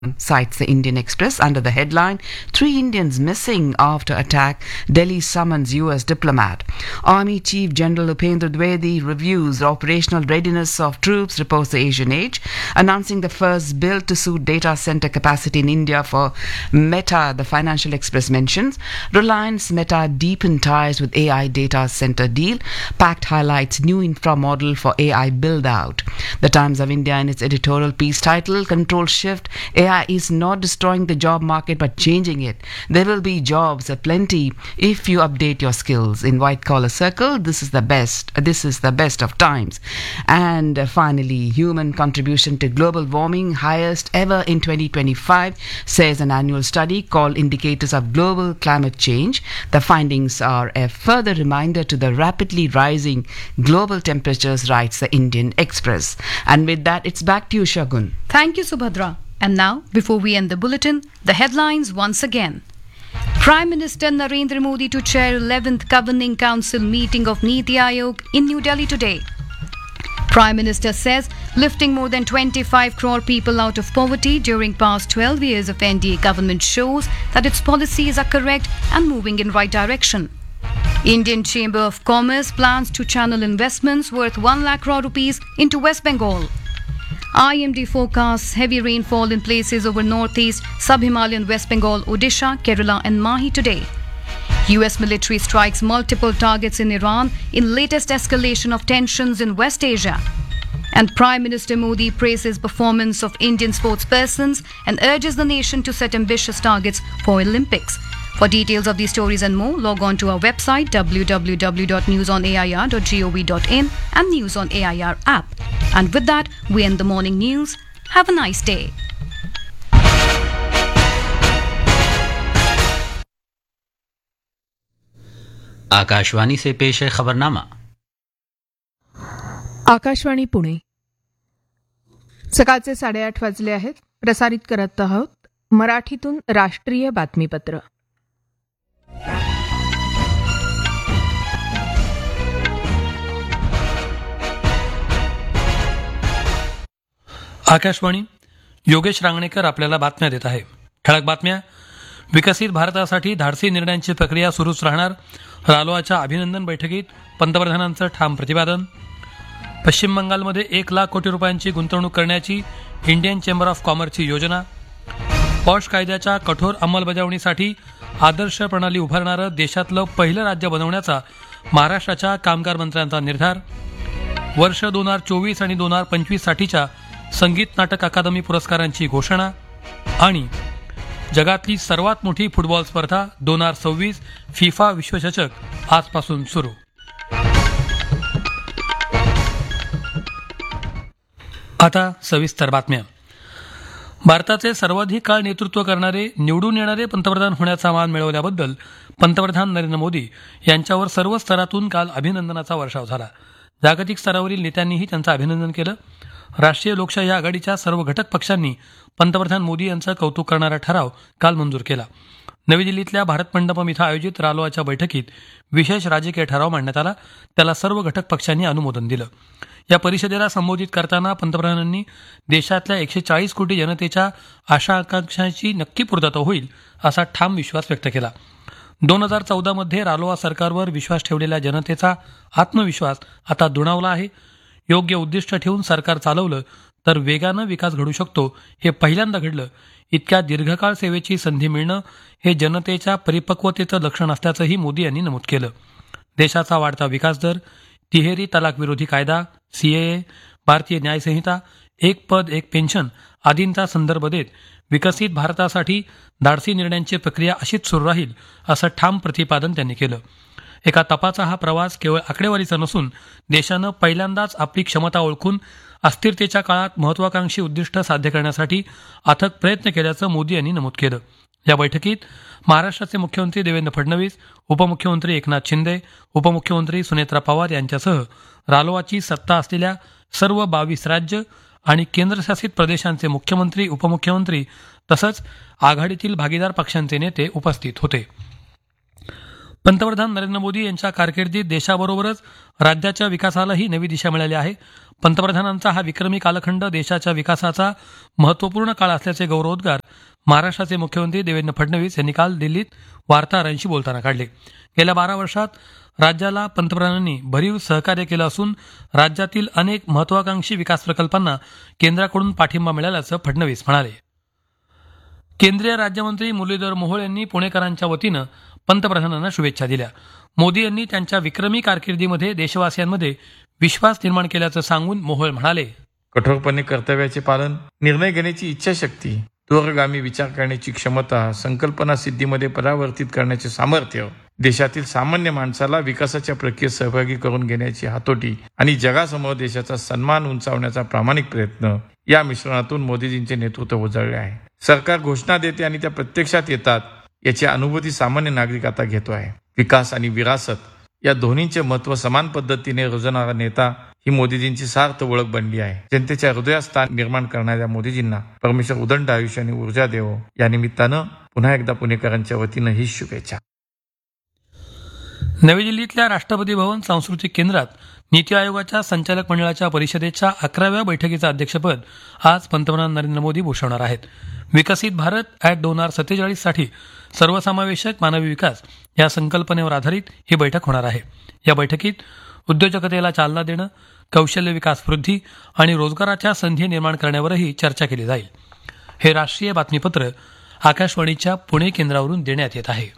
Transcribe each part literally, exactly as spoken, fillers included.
cites the Indian Express under the headline, Three Indians Missing After Attack, Delhi Summons U S Diplomat. Army Chief General Upendra Dwivedi reviews the operational readiness of troops, reports the Asian Age, announcing the first build-to-suit data center capacity in India for Meta, the Financial Express mentions. Reliance Meta deepened ties with A I data center deal. Pact highlights new infra model for A I build-out. The Times of India in its editorial piece titled, Control Shift, A I is not destroying the job market but changing it. There will be jobs aplenty if you update your skills. In white collar circle, this is the best. This is the best of times. And uh, finally, human contribution to global warming highest ever in twenty twenty-five, says an annual study called Indicators of Global Climate Change. The findings are a further reminder to the rapidly rising global temperatures, writes the Indian Express. And with that, it's back to you, Shagun. Thank you, Subhadra. And now, before we end the bulletin, the headlines once again. Prime Minister Narendra Modi to chair eleventh Governing Council meeting of Niti Aayog in New Delhi today. Prime Minister says lifting more than twenty-five crore people out of poverty during past twelve years of N D A government shows that its policies are correct and moving in right direction. Indian Chamber of Commerce plans to channel investments worth one lakh crore rupees into West Bengal. I M D forecasts heavy rainfall in places over northeast, sub-Himalayan West Bengal, Odisha, Kerala and Mahi today. U S military strikes multiple targets in Iran in latest escalation of tensions in West Asia. And Prime Minister Modi praises performance of Indian sportspersons and urges the nation to set ambitious targets for Olympics. For details of these stories and more, log on to our website w w w dot news on a i r dot gov dot in and News on A I R app. And with that, we end the morning news. Have a nice day. Akashvani से पेश है खबरनामा। आकाशवाणी पुणे सकाळचे साडेआठ वाजले आहेत. प्रसारित करत आहोत मराठीतून राष्ट्रीय बातमीपत्र. आकाशवाणी, योगेश रांगणेकर आपल्याला बातम्या देत आहे. ठळक बातम्या. विकसित भारतासाठी धाडसी निर्णयांची प्रक्रिया सुरूच राहणार, रालोआच्या अभिनंदन बैठकीत पंतप्रधानांचं ठाम प्रतिपादन. पश्चिम बंगालमध्ये एक लाख कोटी रुपयांची गुंतवणूक करण्याची इंडियन चेंबर ऑफ कॉमर्सची योजना. पॉश कायद्याच्या कठोर अंमलबजावणीसाठी आदर्श प्रणाली उभारणारं देशातलं पहिलं राज्य बनवण्याचा महाराष्ट्राच्या कामगार मंत्र्यांचा निर्धार. वर्ष दोन हजार चोवीस आणि दोन हजार पंचवीस साठीच्या संगीत नाटक अकादमी पुरस्कारांची घोषणा. आणि जगातली सर्वात मोठी फुटबॉल स्पर्धा दोन हजार सव्वीस फिफा विश्वचषक आजपासून सुरू. आता सविस्तर बातम्या. भारताचे सर्वाधिक काळ नेतृत्व करणारे निवडून येणारे पंतप्रधान होण्याचा मान मिळवल्याबद्दल पंतप्रधान नरेंद्र मोदी यांच्यावर सर्व स्तरातून काल अभिनंदनाचा वर्षाव झाला. जागतिक स्तरावरील नेत्यांनीही त्यांचं अभिनंदन केलं. राष्ट्रीय लोकशाही आघाडीच्या सर्व घटक पक्षांनी पंतप्रधान मोदी यांचं कौतुक करणारा ठराव काल मंजूर केला. नवी दिल्लीतल्या भारत मंडपम इथं आयोजित रालोआच्या बैठकीत विशेष राजकीय ठराव मांडण्यात आला. त्याला सर्व घटक पक्षांनी अनुमोदन दिलं. या परिषदेला संबोधित करताना पंतप्रधानांनी देशातल्या एकशे चाळीस कोटी जनतेच्या आशा आकांक्षांची नक्की पूर्तता होईल असा ठाम विश्वास व्यक्त केला. दोन हजार चौदा मध्ये रालोआ सरकारवर विश्वास ठेवलेल्या जनतेचा आत्मविश्वास आता दुणावला आहे. योग्य उद्दिष्ट ठेवून सरकार चालवलं तर वेगानं विकास घडू शकतो, हे पहिल्यांदा घडलं. इतक्या दीर्घकाळ सेवेची संधी मिळणं हे जनतेच्या परिपक्वतेचं लक्षण असल्याचंही मोदी यांनी नमूद केलं. देशाचा वाढता विकास दर, तिहेरी तलाक विरोधी कायदा, सीएए, भारतीय न्यायसंहिता, एक पद एक पेन्शन आदींचा संदर्भ देत विकसित भारतासाठी धाडसी निर्णयांची प्रक्रिया अशीच सुरू राहील असं ठाम प्रतिपादन त्यांनी केलं. एका तपाचा हा प्रवास केवळ आकडेवारीचा नसून देशानं पहिल्यांदाच आपली क्षमता ओळखून अस्थिरतेच्या काळात महत्वाकांक्षी उद्दिष्ट साध्य करण्यासाठी अथक प्रयत्न केल्याचं मोदी यांनी नमूद केलं. या बैठकीत महाराष्ट्राचे मुख्यमंत्री देवेंद्र फडणवीस, उपमुख्यमंत्री एकनाथ शिंदे, उपमुख्यमंत्री सुनेत्रा पवार यांच्यासह रालोआची सत्ता असलेल्या सर्व बावीस राज्य आणि केंद्रशासित प्रदेशांचे मुख्यमंत्री, उपमुख्यमंत्री तसंच आघाडीतील भागीदार पक्षांचे नेते उपस्थित होते. पंतप्रधान नरेंद्र मोदी यांच्या कारकिर्दीत देशाबरोबरच राज्याच्या विकासालाही नवी दिशा मिळाली आहे. पंतप्रधानांचा हा विक्रमी कालखंड देशाच्या विकासाचा महत्वपूर्ण काळ असल्याचे गौरवोद्गार महाराष्ट्राचे मुख्यमंत्री देवेंद्र फडणवीस यांनी काल दिल्लीत वार्ताहरांशी बोलताना काढले. गेल्या बारा वर्षात राज्याला पंतप्रधानांनी भरीव सहकार्य केलं असून राज्यातील अनेक महत्वाकांक्षी विकास प्रकल्पांना केंद्राकडून पाठिंबा मिळाल्याचं फडणवीस म्हणाले. केंद्रीय राज्यमंत्री मुरलीधर मोहोळ यांनी पुणेकरांच्या वतीनं पंतप्रधानांना शुभेच्छा दिल्या. मोदी यांनी त्यांच्या विक्रमी कारकिर्दीमध्ये देशवासियांमध्ये विश्वास निर्माण केल्याचं सांगून मोहोळ म्हणाले, कठोरपणे कर्तव्याचे पालन, निर्णय घेण्याची इच्छाशक्ती, दूरगामी विचार करण्याची क्षमता, संकल्पना सिद्धीमध्ये परावर्तित करण्याचे सामर्थ्य, देशातील सामान्य माणसाला विकासाच्या प्रक्रियेत सहभागी करून घेण्याची हातोटी आणि जगासमोर देशाचा सन्मान उंचावण्याचा प्रामाणिक प्रयत्न या मिश्रणातून मोदीजींचे नेतृत्व उजळले आहे. सरकार घोषणा देते आणि त्या प्रत्यक्षात येतात याची अनुभूती सामान्य नागरिक आता घेतो आहे. विकास आणि विरासत या दोन्हींचे महत्व समान पद्धतीने रुजणारा नेता ही मोदीजींची सार्थ ओळख बनली आहे. जनतेच्या हृदयात स्थान निर्माण करणाऱ्या मोदीजींना परमेश्वर उदंड आयुष्य आणि ऊर्जा देवो. या निमित्तानं पुन्हा एकदा पुणेकरांच्या वतीनं ही शुभेच्छा. नवी दिल्लीतल्या राष्ट्रपती भवन सांस्कृतिक केंद्रात नीती आयोगाच्या संचालक मंडळाच्या परिषदेच्या अकराव्या बैठकीचं अध्यक्षपद आज पंतप्रधान नरेंद्र मोदी भूषवणार आहेत. विकसित भारत ॲट दोन हजार सत्तेचाळीस साठी सर्वसमावेशक मानवी विकास या संकल्पनेवर आधारित ही बैठक होणार आहे. या बैठकीत उद्योजकतेला चालना देणं, कौशल्य विकास वृद्धी आणि रोजगाराच्या संधी निर्माण करण्यावरही चर्चा केली जाईल. हे राष्ट्रीय बातमीपत्र आकाशवाणीच्या पुणे केंद्रावरून देण्यात येत आहे.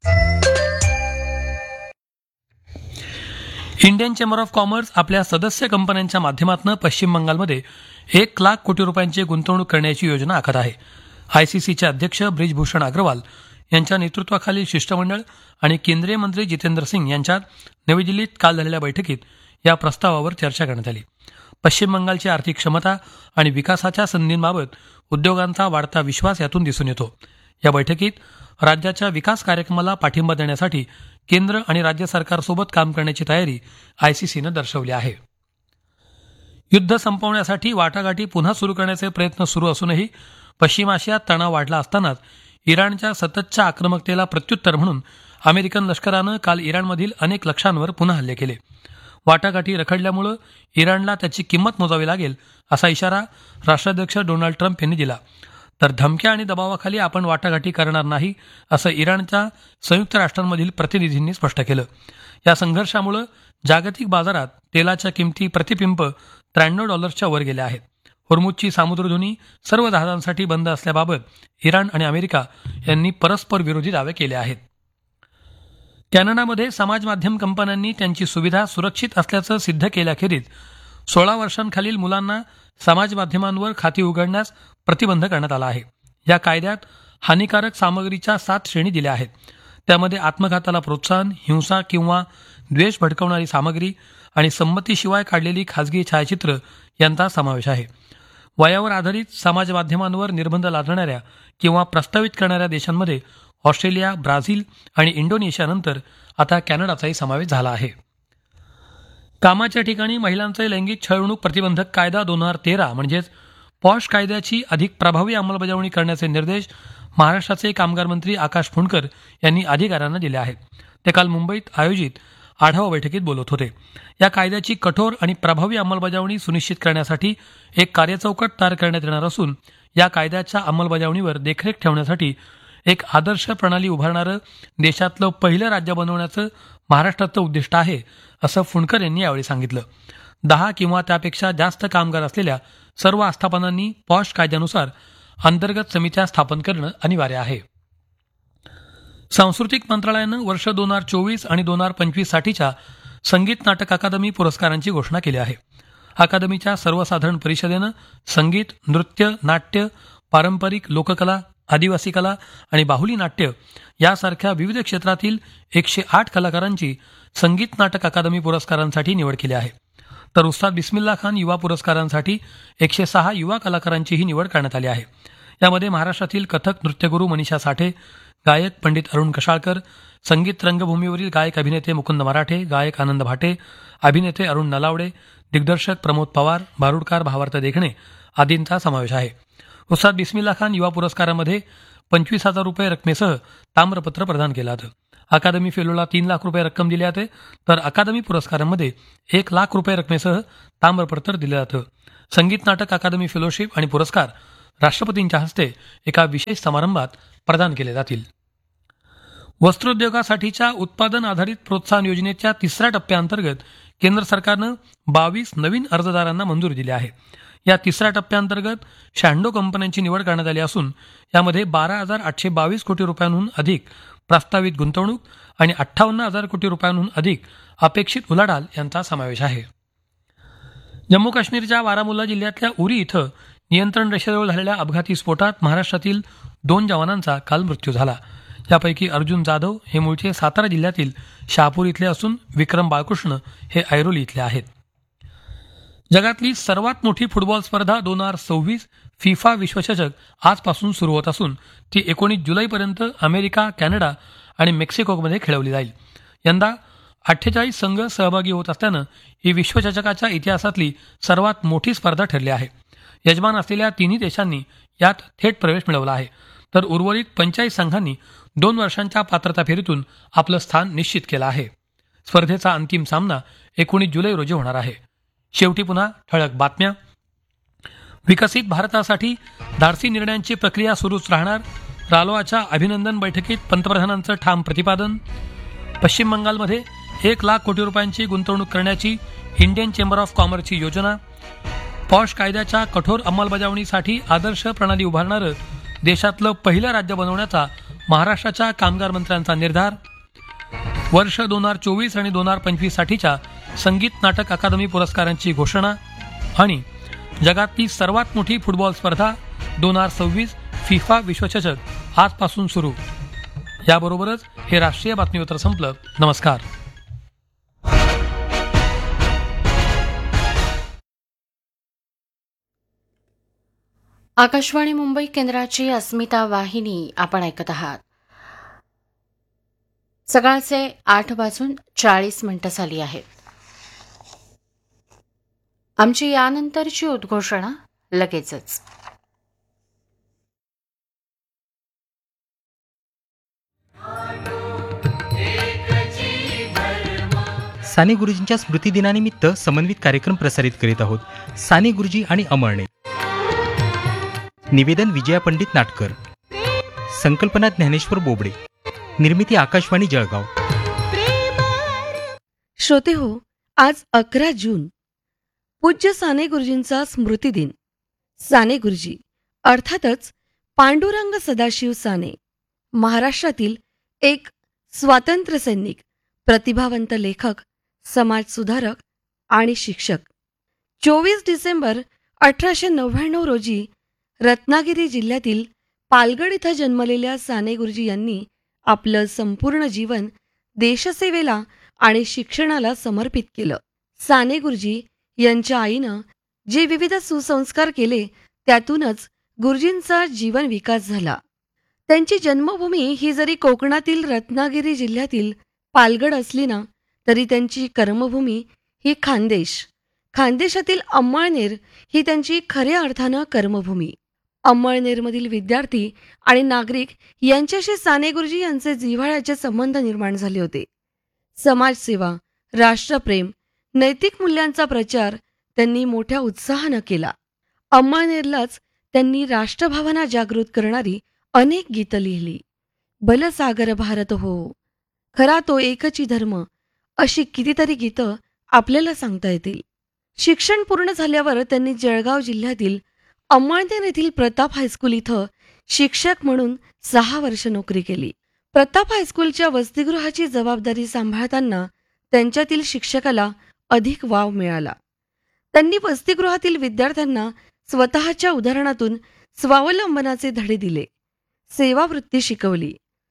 इंडियन चेंबर ऑफ कॉमर्स आपल्या सदस्य कंपन्यांच्या माध्यमातून पश्चिम बंगालमध्ये एक लाख कोटी रुपयांची गुंतवणूक करण्याची योजना आखत आहे. आयसीसीचे अध्यक्ष ब्रिजभूषण अग्रवाल यांच्या नेतृत्वाखालील शिष्टमंडळ आणि केंद्रीय मंत्री जितेंद्र सिंग यांच्यात नवी दिल्लीत काल झालेल्या बैठकीत या प्रस्तावावर चर्चा करण्यात आली. पश्चिम बंगालची आर्थिक क्षमता आणि विकासाच्या संधींबाबत उद्योगांचा वाढता विश्वास यातून दिसून येतो. या बैठकीत राज्याच्या विकास कार्यक्रमाला पाठिंबा देण्यासाठी केंद्र आणि राज्य सरकारसोबत काम करण्याची तयारी आयसीसीनं दर्शवली आहे. युद्ध संपवण्यासाठी वाटाघाटी पुन्हा सुरू करण्याचे प्रयत्न सुरू असूनही पश्चिम आशियात तणाव वाढला असतानाच इराणच्या सततच्या आक्रमकतेला प्रत्युत्तर म्हणून अमेरिकन लष्करानं काल इराणमधील अनेक लक्ष्यांवर पुन्हा हल्ले केले. वाटाघाटी रखडल्यामुळे इराणला त्याची किंमत मोजावी लागेल असा इशारा राष्ट्राध्यक्ष डोनाल्ड ट्रम्प यांनी दिला. तर धमक्या आणि दबावाखाली आपण वाटाघाटी करणार नाही असं इराणच्या संयुक्त राष्ट्रांमधील प्रतिनिधींनी स्पष्ट केलं. या संघर्षामुळे जागतिक बाजारात तेलाच्या किमती प्रतिपिंप त्र्याण्णव डॉलर्सच्या वर गेल्या आहेत. होर्मुझची सामुद्रधुनी सर्व जहाजांसाठी बंद असल्याबाबत इराण आणि अमेरिका यांनी परस्पर विरोधी दावे केले आहेत. कॅनडामध्ये समाज माध्यम कंपन्यांनी त्यांची सुविधा सुरक्षित असल्याचं सिद्ध केल्याखेरीज सोळा वर्षांखालील मुलांना समाज माध्यमांवर खाती उघडण्यास प्रतिबंध करण्यात आला आहे. या कायद्यात हानिकारक सामग्रीच्या सात श्रेणी दिल्या आहेत. त्यामध्ये आत्मघाताला प्रोत्साहन, हिंसा किंवा द्वेष भडकवणारी सामग्री आणि संमतीशिवाय काढलेली खासगी छायाचित्र यांचा समावेश आहे. वयावर आधारित समाज माध्यमांवर निर्बंध लादणाऱ्या किंवा प्रस्तावित करणाऱ्या देशांमध्ये ऑस्ट्रेलिया, ब्राझील आणि इंडोनेशियानंतर आता कॅनडाचाही समावेश झाला आहे. कामाच्या ठिकाणी महिलांचे लैंगिक छळवणूक प्रतिबंधक कायदा दोन हजार तेरा म्हणजेच पॉश कायद्याची अधिक प्रभावी अंमलबजावणी करण्याचे निर्देश महाराष्ट्राचे कामगार मंत्री आकाश फुंडकर यांनी अधिकाऱ्यांना दिले आहेत. ते काल मुंबईत आयोजित आढावा बैठकीत बोलत होते. या कायद्याची कठोर आणि प्रभावी अंमलबजावणी सुनिश्चित करण्यासाठी एक कार्यचौकट तयार करण्यात येणार असून या कायद्याच्या अंमलबजावणीवर देखरेख ठेवण्यासाठी एक आदर्श प्रणाली उभारणारं देशातलं पहिलं राज्य बनवण्याचं महाराष्ट्राचं उद्दिष्ट आहे असं फुंडकर यांनी यावेळी सांगितलं. दहा किंवा त्यापेक्षा जास्त कामगार असलेल्या सर्व आस्थापनांनी पॉश कायद्यानुसार अंतर्गत समित्या स्थापन करणं अनिवार्य आहे. सांस्कृतिक मंत्रालयानं वर्ष दोन हजार चोवीस आणि दोन हजार पंचवीस साठीच्या संगीत नाटक अकादमी पुरस्कारांची घोषणा केली आहे. अकादमीच्या सर्वसाधारण परिषदेनं संगीत, नृत्य, नाट्य, पारंपरिक लोककला, आदिवासी कला आणि बाहुली नाट्य यासारख्या विविध क्षेत्रातील एकशे आठ कलाकारांची संगीत नाटक अकादमी पुरस्कारांसाठी निवड केली आहे. तर उस्ताद बिस्मिल्ला खान युवा पुरस्कारांसाठी एकशे सहा युवा कलाकारांचीही निवड करण्यात आली आहे. यामध्ये महाराष्ट्रातील कथक नृत्यगुरू मनीषा साठे, गायक पंडित अरुण कशाळकर, संगीत रंगभूमीवरील गायक अभिनेते मुकुंद मराठे, गायक आनंद भाटे, अभिनेते अरुण नलावडे, दिग्दर्शक प्रमोद पवार, भारुडकार भावार्थ देखणे आदींचा समावेश आहे. उस्ताद बिस्मिल्ला खान युवा पुरस्कारामध्ये पंचवीस हजार रुपये रकमेसह ताम्रपत्र प्रदान केलं होतं. अकादमी फेलोला तीन लाख रुपये रक्कम दिली जाते, तर अकादमी पुरस्कारांमध्ये एक लाख रुपये रकमेसह ताम्रपत्र दिलं जातं. संगीत नाटक अकादमी फेलोशिप आणि पुरस्कार राष्ट्रपतींच्या हस्ते एका विशेष समारंभात प्रदान केले जातील. वस्त्रोद्योगासाठीच्या उत्पादन आधारित प्रोत्साहन योजनेच्या तिसऱ्या टप्प्याअंतर्गत केंद्र सरकारनं बावीस नवीन अर्जदारांना मंजुरी दिली आहे. या तिसऱ्या टप्प्याअंतर्गत शहाण्णव कंपन्यांची निवड करण्यात आली असून यामध्ये बारा हजार आठशे बावीस कोटी रुपयांहून अधिक प्रस्तावित गुंतवणूक आणि अठ्ठावन्न हजार कोटी रुपयांहून अधिक अपेक्षित उलाढाल यांचा समावेश आहे. जम्मू काश्मीरच्या बारामुल्ला जिल्ह्यातल्या उरी इथं नियंत्रण रेषेजवळ झालेल्या अपघाती स्फोटात महाराष्ट्रातील दोन जवानांचा काल मृत्यू झाला. यापैकी अर्जुन जाधव हे मूळचे सातारा जिल्ह्यातील शहापूर इथले असून विक्रम बाळकृष्ण हे ऐरोली इथले आहेत. जगातली सर्वात मोठी फुटबॉल स्पर्धा दोन हजार सव्वीस फिफा विश्वचषक आजपासून सुरू होत असून ती एकोणीस जुलैपर्यंत अमेरिका, कॅनडा आणि मेक्सिकोमध्ये खेळवली जाईल. यंदा अठ्ठेचाळीस संघ सहभागी होत असल्यानं ही विश्वचषकाच्या इतिहासातली सर्वात मोठी स्पर्धा ठरली आहे. यजमान असलेल्या तिन्ही देशांनी यात थेट प्रवेश मिळवला आहे, तर उर्वरित पंचेचाळीस संघांनी दोन वर्षांच्या पात्रता फेरीतून आपलं स्थान निश्चित केलं आहे. स्पर्धेचा अंतिम सामना एकोणीस जुलै रोजी होणार आहे. शेवटी पुन्हा ठळक बातम्या. विकसित भारतासाठी धाडसी निर्णयांची प्रक्रिया सुरूच राहणार. रालोआच्या अभिनंदन बैठकीत पंतप्रधानांचं ठाम प्रतिपादन. पश्चिम बंगालमध्ये एक लाख कोटी रुपयांची गुंतवणूक करण्याची इंडियन चेंबर ऑफ कॉमर्सची योजना. पॉश कायद्याच्या कठोर अंमलबजावणीसाठी आदर्श प्रणाली उभारणारं देशातलं पहिलं राज्य बनवण्याचा महाराष्ट्राच्या कामगार मंत्र्यांचा निर्धार. वर्ष दोन हजार चोवीस आणि दोन हजार पंचवीस साठीच्या संगीत नाटक अकादमी पुरस्कारांची घोषणा. आणि जगातली सर्वात मोठी फुटबॉल स्पर्धा दोन हजार सव्वीस फिफा विश्वचषक आजपासून सुरू. याबरोबरच हे राष्ट्रीय बातमीपत्र संपलं. नमस्कार. आकाशवाणी मुंबई केंद्राची अस्मिता वाहिनी आपण ऐकत आहात. सकाळचे आठ वाजून चाळीस मिनिटं झाली आहेत. आमची यानंतरची उद्घोषणा लगेचच. साने गुरुजींच्या स्मृतिदिनानिमित्त समन्वित कार्यक्रम प्रसारित करीत आहोत. साने गुरुजी आणि अमळनेर. निवेदन विजया पंडित नाटकर. संकल्पना ज्ञानेश्वर बोबडे. निर्मिती आकाशवाणी जळगाव. श्रोते हो, आज अकरा जून पूज्य साने गुरुजींचा स्मृतिदिन. साने गुरुजी अर्थातच पांडुरंग सदाशिव साने महाराष्ट्रातील एक स्वातंत्र्य सैनिक, प्रतिभावंत लेखक, समाजसुधारक आणि शिक्षक. चोवीस डिसेंबर अठराशे नव्याण्णव रोजी रत्नागिरी जिल्ह्यातील पालगड इथं जन्मलेल्या साने गुरुजी यांनी आपलं संपूर्ण जीवन देशसेवेला आणि शिक्षणाला समर्पित केलं. साने गुरुजी यांच्या आईनं जे विविध सुसंस्कार केले त्यातूनच गुरुजींचा जीवन विकास झाला. त्यांची जन्मभूमी ही जरी कोकणातील रत्नागिरी जिल्ह्यातील पालगड असली ना तरी त्यांची कर्मभूमी ही खानदेश खानदेशातील अंमळनेर ही त्यांची खऱ्या अर्थानं कर्मभूमी. अंमळनेरमधील विद्यार्थी आणि नागरिक यांच्याशी साने गुरुजी यांचे जिव्हाळ्याचे संबंध निर्माण झाले होते. समाजसेवा, राष्ट्रप्रेम, नैतिक मूल्यांचा प्रचार त्यांनी मोठ्या उत्साहानं केला. अंमळनेरलाच त्यांनी राष्ट्रभावना जागृत करणारी अनेक गीतं लिहिली. बलसागर भारत हो, खरा तो एकची धर्म, अशी कितीतरी गीतं आपल्याला सांगता येतील. शिक्षण पूर्ण झाल्यावर त्यांनी जळगाव जिल्ह्यातील अंमळनेर येथील प्रताप हायस्कूल इथं शिक्षक म्हणून सहा वर्ष नोकरी केली. प्रताप हायस्कूलच्या वसतिगृहाची जबाबदारी सांभाळताना त्यांच्यातील शिक्षकाला अधिक वाव मिळाला. त्यांनी वसतिगृहातील विद्यार्थ्यांना स्वतःच्या उदाहरणातून स्वावलंबनाचे धडे दिले, सेवावृत्ती शिकवली.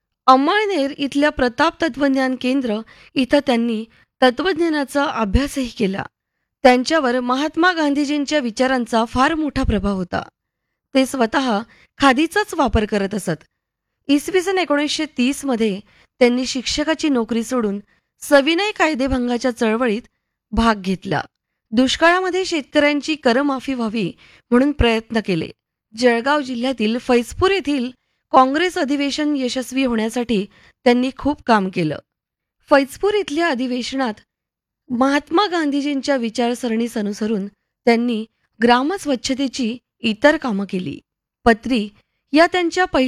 अंमळनेर इथल्या प्रताप तत्वज्ञान केंद्र इथं त्यांनी तत्वज्ञानाचा अभ्यासही केला. त्यांच्यावर महात्मा गांधीजींच्या विचारांचा फार मोठा प्रभाव होता. ते स्वतः खादीचाच वापर करत असत. इसवी सन एकोणीसशे तीस मध्ये त्यांनी शिक्षकाची नोकरी सोडून सविनय कायदेभंगाच्या चळवळीत भाग घेतला. दुष्काळामध्ये शेतकऱ्यांची करमाफी व्हावी म्हणून प्रयत्न केले. जळगाव जिल्ह्यातील फैजपूर येथील काँग्रेस अधिवेशन यशस्वी होण्यासाठी त्यांनी खूप काम केलं. फैजपूर इथल्या अधिवेशनात महात्मा गांधीजींच्या विचारसरणीस अनुसरून त्यांनी ग्रामस्वच्छतेची इतर कामं केली. पत्री या त्यांच्या पहिल्या